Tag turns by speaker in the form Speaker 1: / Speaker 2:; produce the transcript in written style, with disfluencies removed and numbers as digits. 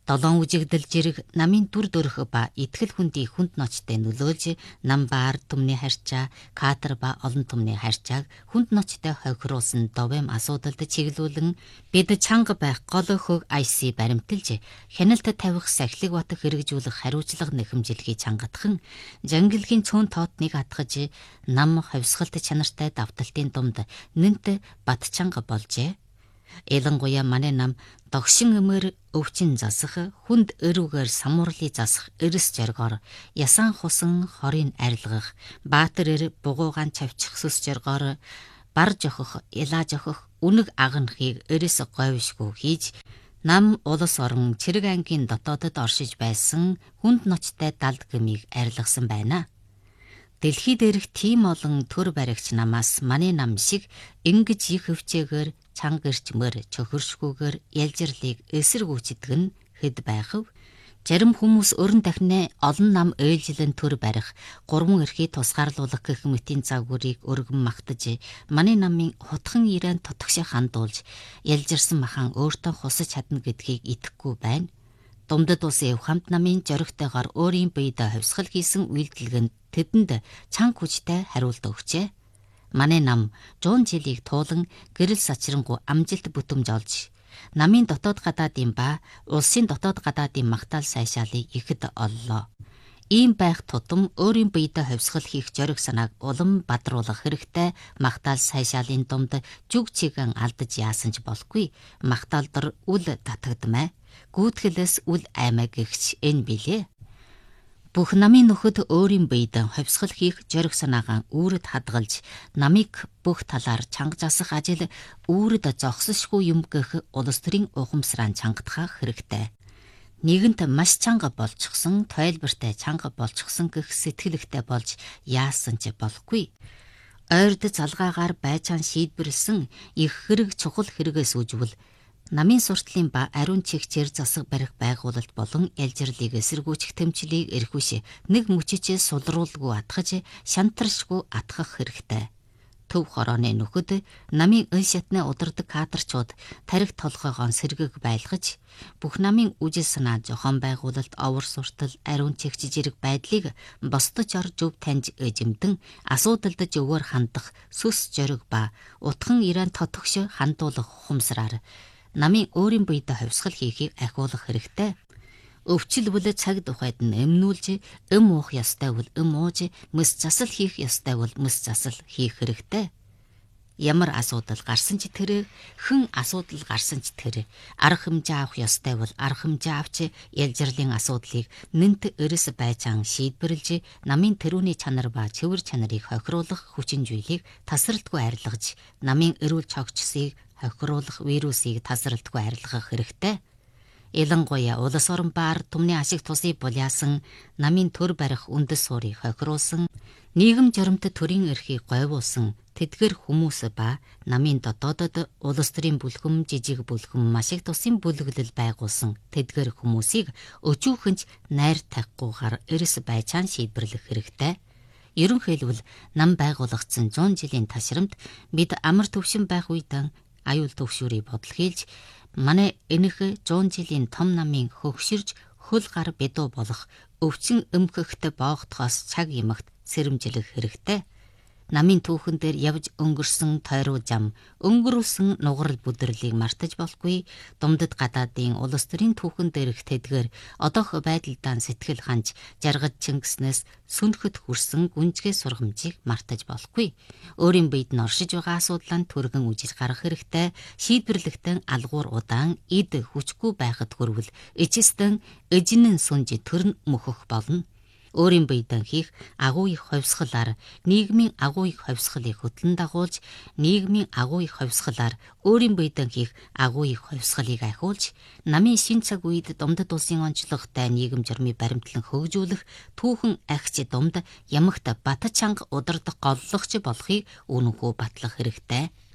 Speaker 1: Долоон үжигдэл жирэг намын дүр дөрөх ба итгэл хүндий хүнд ноцтой нөлөөлж нам баар түмний харьцаа, катер ба олон түмний харьцааг хүнд ноцтой хохируулсан довэм асуудалд чиглүүлэн бид чанга байх гол хөг IC баримталж хяналт тавих сахилыг бат хэрэгжүүлэх хариуцлага нэхэмжилгийг чангатхан жангилгийн цөөн тоотныг атгаж нам хавьсгалт чанартай давталтын дунд нэнт бат чанга болжээ. Ялангуяа манай нам догшин өмөр өвчин засах, хүнд өрүүгээр самуурлыг засах эрс жаргоор ясан хусан хорийн арилгах, баатар эр бугуугаан чавчих сүс жаргоор бар жохох, ялаа жохох үнэг агнахыг эрс говьшгүй хийж нам улс орон Цэрэг аймгийн дотоодод оршиж байсан хүнд ноцтой далд гмийг арилгасан байна. Дэлхий дээрх тийм олон төр баригч намаас манай нам шиг ингэж их хөвчөөгөр чангэрчмөр чөхөршгүйгээр ялжирлыг эсэргүүцдэг нь хэд байхав. Зарим хүмүүс өрн дахны олон нам ээлжилэн төр барих, гурван эрхий тусгаарлуулах гэх мэтийн загварыг өргөн магтаж, манай намын хутхан ирээн тотгошоо хандуулж, ялжирсан махан өөртөө хусаж чадна гэдгийг итгэхгүй байна. Думдад улсын Евхамт намын зоригтойгоор өөрийн биедээ хавьсгал хийсэн үйлдэлгэнд тэдэнд чанга хүчтэй хариулт өгчээ. Манай нам 100 жилийг туулан гэрэл сачрангуй амжилт бүтэмж олж, намын дотоод гадаадын ба улсын дотоод гадаадын магтаал сайшаалыг ихэд оллоо. Ийм байх тутам өөрийн биедээ хавьсгал хийх зориг санааг улам бадруулах хэрэгтэй. Магтаал сайшаалын дунд зүг чигэн алдаж яасан ч болохгүй. Магтаалдар үл татагдмаа. Гүйтгэлээс үл аймаа гэгч энэ билээ. Бүх намын нөхөд өөрийн биедээ хавьсгал хийх зориг санаагаа үүрэд хадгалж, намыг бүх талаар чанга засах ажил үүрэд зогсошгүй юм гэх улс төрийн ухамсараа чангатгах хэрэгтэй. Нэгэнт маш чанга болчихсон, тойлбортой чанга болчихсон гэх сэтгэлэгтэй болж яасан ч болохгүй. Ойрд залгаагаар байцаан шийдвэрлсэн их хэрэг чухал хэрэгээс үжвэл намын суртлын ба ариун чигчээр засаг барих байгуулалт болон ялжирлыг эсэргүүцэх тэмцлийг эрхвүш нэг мөчөж сулруулгүй атгаж шантаршгүй атгах хэрэгтэй. Төв хорооны нөхөд намын өн шатны удирдаг кадрчууд тарих толгойгоон сэргэг байлгаж бүх намын үжил санаа зохион байгуулалт овор суртал ариун чигч зэрэг байдлыг босдож ор зөв таньж эжимдэн асуудалд зөвөр хандах сүс зориг ба утхан ирээн тотгошо хандуулах ухамсараар намын өөрийн биедээ хавьсгал хийхийг ахиулах хэрэгтэй. Өвчлбөл цаг тухайд нь эмнүүлж, уух ёстой бол ууж, мэс засал хийх ёстой бол мэс засал хийх хэрэгтэй. Ямар асуудал гарсан ч тэр, хэн асуудал гарсан ч тэр, арга хэмжээ авах ёстой бол арга хэмжээ авч, ялжирлын асуудлыг нэнт эрс байцаан шийдвэрлж, намын тэрүүний чанар ба цэвэр чанарыг хохируулах хүчин зүйлийг тасралтгүй арилгаж, намын эрүүл цогцсыг хохируулах вирусыг тасралтгүй арилгах хэрэгтэй. Ялангуяа улс орон баар түмний ашиг тусыг буляасан, намын төр барих үндэс суурийг хохируулсан, нийгэм жоромт төрийн эрхийг говьуулсан тэдгэр хүмүүс ба намын дотоодод улс төрийн бүлхэм, жижиг бүлхэм маш их тусын бүлэглэл байгуулсан тэдгэр хүмүүсийг өчүүхэнч найр тавихгүйгээр эрс байцаан шийдвэрлэх хэрэгтэй. Ерөнхийдөө нам байгуулагдсан 100 жилийн ташрамд бид амар төвшин байх үед аюул төвшүүрийг бодол хийлж манай энэх 100 жилийн том намын хөгширж хөл гар бедуу болох өвчин өмхөхт боогдохоос цаг ямагт сэрэмжлэх хэрэгтэй. Намын түүхэн дээр явж өнгөрсөн тойруу зам, өнгөрүүлсэн нугарал бүдэрлийг мартаж болохгүй. Думдад гадаадын улс төрийн түүхэн дээрх тэдгээр одоох байдалдаа сэтгэл ханж, жаргаж чингэснээс сүнхэт хүрсэн гүнзгий сургамжийг мартаж болохгүй. Өөрийн биед нь оршиж байгаа асуудлаа түргэн үжиж гарах хэрэгтэй. Шийдвэрлэхдээ алгуур удаан, эд хүчгүй байхад хүрвэл эцэстэн эжинэн сүнж төрн мөхөх болно. Өөрийн биедээ хийх агуу их ховсгалаар нийгмийн агуу их ховсгалыг хөтлөн дагуулж, нийгмийн агуу их ховсгалаар өөрийн биедээ хийх агуу их ховсгалыг ахиулж, намын шин цаг үед Думдад улсын онцлогтой нийгэм журмыг баримтлан хөгжүүлэх түүхэн агч думд ямагт бата чанга удирдах голлогч болохыг үнэнхүү батлах хэрэгтэй.